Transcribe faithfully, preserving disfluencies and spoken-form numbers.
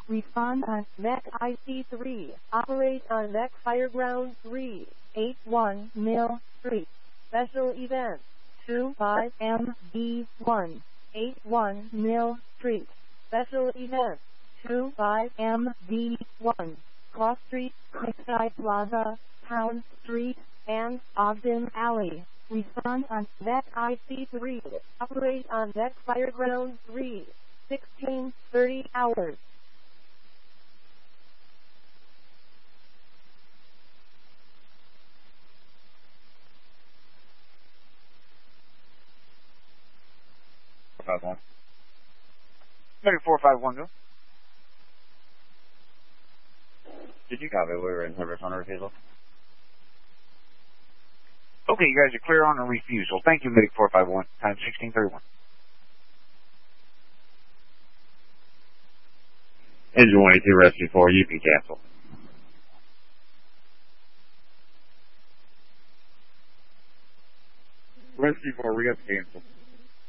Respond on M E C I C three. Operate on M E C Fireground three. eight one Mill Street. Special event. two five M D one. eight one Mill Street. Special event. two five M D one. Cross Street, Lakeside Plaza, Town Street, and Ogden Alley. Respond on M E C I C three. Operate on M E C Fireground three. sixteen thirty hours. Five one. Maybe four five one go. Did you copy? We were in service on a refusal. Okay, you guys are clear on a refusal. Thank you, Medic four five one, time sixteen thirty-one. Engine one eighty-two, Rescue four, U P cancel. Rescue four, we got to cancel.